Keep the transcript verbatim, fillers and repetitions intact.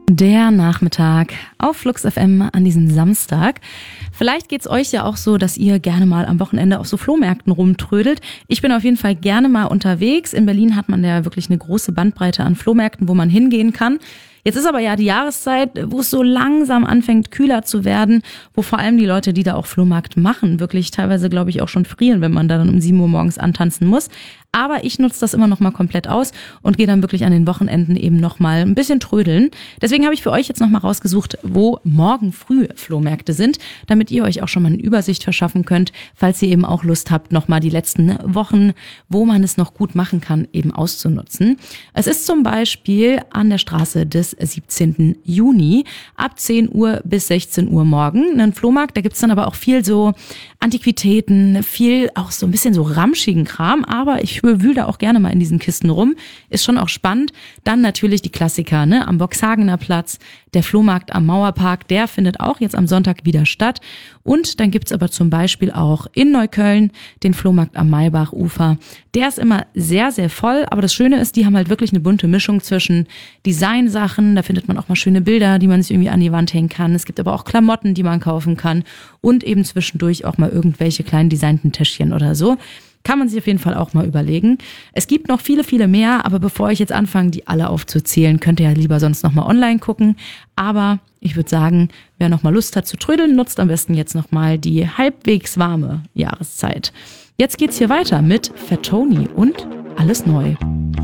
Der Nachmittag auf Flux F M an diesem Samstag. Vielleicht geht's euch ja auch so, dass ihr gerne mal am Wochenende auf so Flohmärkten rumtrödelt. Ich bin auf jeden Fall gerne mal unterwegs. In Berlin hat man ja wirklich eine große Bandbreite an Flohmärkten, wo man hingehen kann. Jetzt ist aber ja die Jahreszeit, wo es so langsam anfängt, kühler zu werden, wo vor allem die Leute, die da auch Flohmarkt machen, wirklich teilweise, glaube ich, auch schon frieren, wenn man da dann um sieben Uhr morgens antanzen muss. Aber ich nutze das immer noch mal komplett aus und gehe dann wirklich an den Wochenenden eben noch mal ein bisschen trödeln. Deswegen habe ich für euch jetzt noch mal rausgesucht, wo morgen früh Flohmärkte sind, damit ihr euch auch schon mal eine Übersicht verschaffen könnt, falls ihr eben auch Lust habt, noch mal die letzten Wochen, wo man es noch gut machen kann, eben auszunutzen. Es ist zum Beispiel an der Straße des siebzehnten Juni ab zehn Uhr bis sechzehn Uhr morgen. Einen Flohmarkt, da gibt's dann aber auch viel so Antiquitäten, viel auch so ein bisschen so ramschigen Kram, aber ich wühle da auch gerne mal in diesen Kisten rum. Ist schon auch spannend. Dann natürlich die Klassiker, ne? Am Boxhagener Platz, der Flohmarkt am Mauerpark, der findet auch jetzt am Sonntag wieder statt. Und dann gibt's aber zum Beispiel auch in Neukölln den Flohmarkt am Maybachufer. Der ist immer sehr, sehr voll, aber das Schöne ist, die haben halt wirklich eine bunte Mischung zwischen Designsachen, da findet man auch mal schöne Bilder, die man sich irgendwie an die Wand hängen kann. Es gibt aber auch Klamotten, die man kaufen kann und eben zwischendurch auch mal irgendwelche kleinen designten Täschchen oder so. Kann man sich auf jeden Fall auch mal überlegen. Es gibt noch viele, viele mehr, aber bevor ich jetzt anfange, die alle aufzuzählen, könnt ihr ja lieber sonst nochmal online gucken. Aber ich würde sagen, wer nochmal Lust hat zu trödeln, nutzt am besten jetzt nochmal die halbwegs warme Jahreszeit. Jetzt geht's hier weiter mit Fat Tony und Alles neu.